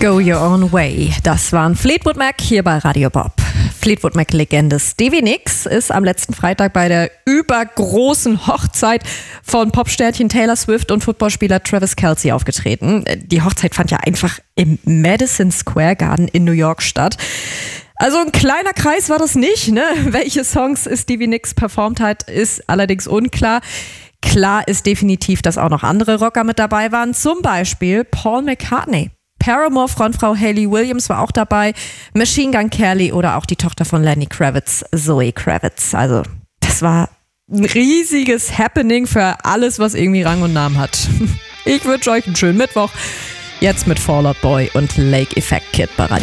Go Your Own Way. Das waren Fleetwood Mac hier bei Radio Bob. Fleetwood Mac-Legende Stevie Nicks ist am letzten Freitag bei der übergroßen Hochzeit von Popsternchen Taylor Swift und Footballspieler Travis Kelce aufgetreten. Die Hochzeit fand ja einfach im Madison Square Garden in New York statt. Also ein kleiner Kreis war das nicht, ne? Welche Songs Stevie Nicks performt hat, ist allerdings unklar. Klar ist definitiv, dass auch noch andere Rocker mit dabei waren, zum Beispiel Paul McCartney. Paramore-Frontfrau Hayley Williams war auch dabei, Machine Gun Kelly oder auch die Tochter von Lenny Kravitz, Zoe Kravitz. Also das war ein riesiges Happening für alles, was irgendwie Rang und Namen hat. Ich wünsche euch einen schönen Mittwoch. Jetzt mit Fall Out Boy und Lake Effect Kid bei Radio.